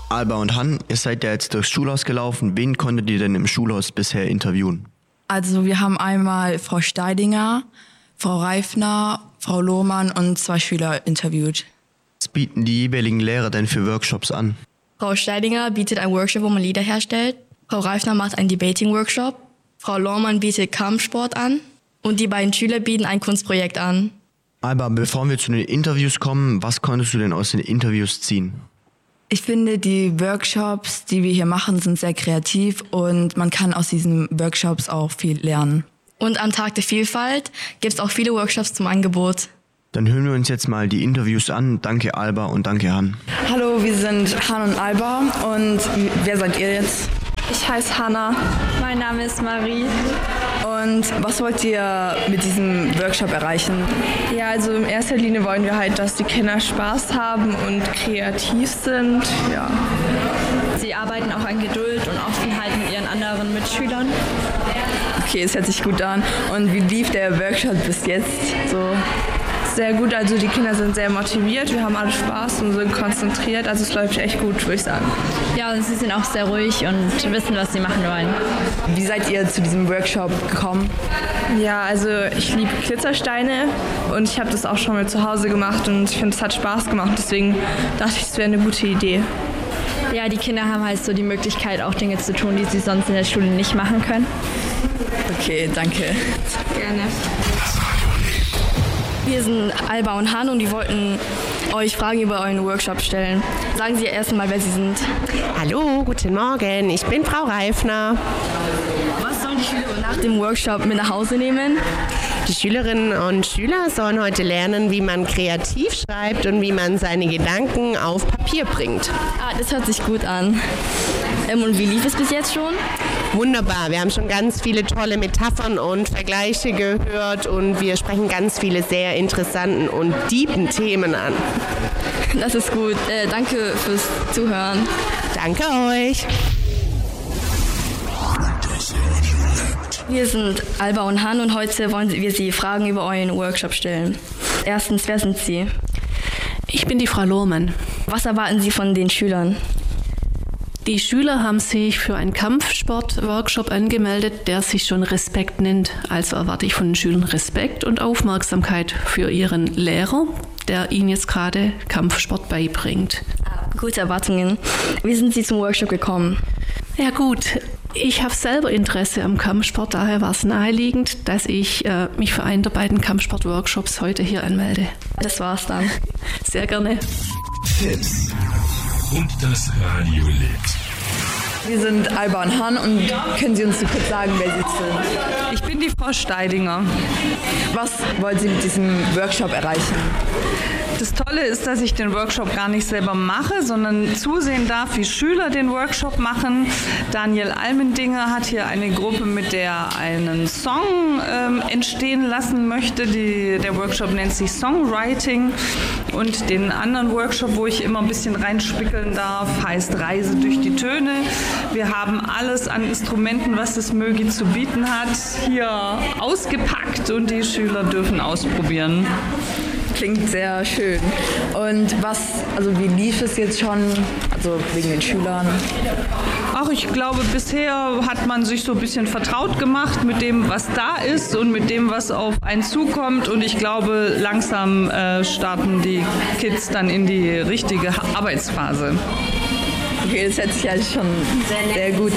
Alba und Han, ihr seid ja jetzt durchs Schulhaus gelaufen. Wen konntet ihr denn im Schulhaus bisher interviewen? Also wir haben einmal Frau Steidinger, Frau Reifner, Frau Lohmann und 2 Schüler interviewt. Was bieten die jeweiligen Lehrer denn für Workshops an? Frau Steidinger bietet einen Workshop, wo man Lieder herstellt. Frau Reifner macht einen Debating-Workshop. Frau Lohmann bietet Kampfsport an. Und die beiden Schüler bieten ein Kunstprojekt an. Alba, bevor wir zu den Interviews kommen, was konntest du denn aus den Interviews ziehen? Ich finde, die Workshops, die wir hier machen, sind sehr kreativ und man kann aus diesen Workshops auch viel lernen. Und am Tag der Vielfalt gibt es auch viele Workshops zum Angebot. Dann hören wir uns jetzt mal die Interviews an. Danke Alba und danke Han. Hallo, wir sind Han und Alba und wer seid ihr jetzt? Ich heiße Hanna. Mein Name ist Marie. Und was wollt ihr mit diesem Workshop erreichen? Ja, also in erster Linie wollen wir halt, dass die Kinder Spaß haben und kreativ sind. Ja. Sie arbeiten auch an Geduld und Offenheit mit ihren anderen Mitschülern. Okay, es hört sich gut an. Und wie lief der Workshop bis jetzt so? Sehr gut, also die Kinder sind sehr motiviert, wir haben alle Spaß und sind konzentriert, also es läuft echt gut, würde ich sagen. Ja, und sie sind auch sehr ruhig und wissen, was sie machen wollen. Wie seid ihr zu diesem Workshop gekommen? Ja, also ich liebe Glitzersteine und ich habe das auch schon mal zu Hause gemacht und ich finde, es hat Spaß gemacht, deswegen dachte ich, es wäre eine gute Idee. Ja, die Kinder haben halt so die Möglichkeit, auch Dinge zu tun, die sie sonst in der Schule nicht machen können. Okay, danke. Gerne. Wir sind Alba und Han und die wollten euch Fragen über euren Workshop stellen. Sagen Sie erst einmal, wer Sie sind. Hallo, guten Morgen, ich bin Frau Reifner. Was sollen die Schüler nach dem Workshop mit nach Hause nehmen? Die Schülerinnen und Schüler sollen heute lernen, wie man kreativ schreibt und wie man seine Gedanken auf Papier bringt. Ah, das hört sich gut an. Und wie lief es bis jetzt schon? Wunderbar, wir haben schon ganz viele tolle Metaphern und Vergleiche gehört und wir sprechen ganz viele sehr interessanten und tiefen Themen an. Das ist gut. Danke fürs Zuhören. Danke euch. Wir sind Alba und Han und heute wollen wir Sie Fragen über euren Workshop stellen. Erstens, wer sind Sie? Ich bin die Frau Lohmann. Was erwarten Sie von den Schülern? Die Schüler haben sich für einen Kampfsport-Workshop angemeldet, der sich schon Respekt nennt. Also erwarte ich von den Schülern Respekt und Aufmerksamkeit für ihren Lehrer, der ihnen jetzt gerade Kampfsport beibringt. Gute Erwartungen. Wie sind Sie zum Workshop gekommen? Ja gut, ich habe selber Interesse am Kampfsport, daher war es naheliegend, dass ich mich für einen der beiden Kampfsport-Workshops heute hier anmelde. Das war's dann. Sehr gerne. Tipps und das Radio lebt. Wir sind Alba und Han und können Sie uns so kurz sagen, wer Sie sind? Ich bin die Frau Steidinger. Was wollen Sie mit diesem Workshop erreichen? Das Tolle ist, dass ich den Workshop gar nicht selber mache, sondern zusehen darf, wie Schüler den Workshop machen. Daniel Almendinger hat hier eine Gruppe, mit der er einen Song entstehen lassen möchte. Der Workshop nennt sich Songwriting. Und den anderen Workshop, wo ich immer ein bisschen reinspickeln darf, heißt Reise durch die Töne. Wir haben alles an Instrumenten, was es Mögi zu bieten hat, hier ausgepackt und die Schüler dürfen ausprobieren. Klingt sehr schön. Und wie lief es jetzt schon, also wegen den Schülern? Ach, ich glaube, bisher hat man sich so ein bisschen vertraut gemacht mit dem, was da ist und mit dem, was auf einen zukommt. Und ich glaube, langsam starten die Kids dann in die richtige Arbeitsphase. Okay, das hört sich ja schon sehr gut